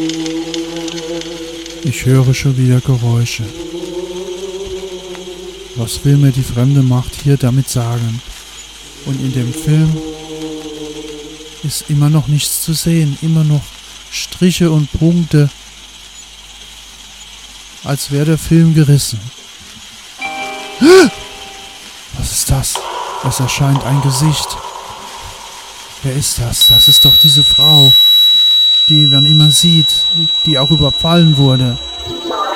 Ich höre schon wieder Geräusche. Was will mir die fremde Macht hier damit sagen? Und in dem Film ist immer noch nichts zu sehen, immer noch Striche und Punkte, als wäre der Film gerissen. Was ist das? Es erscheint ein Gesicht. Wer ist das? Das ist doch diese Frau, die man immer sieht, die auch überfallen wurde.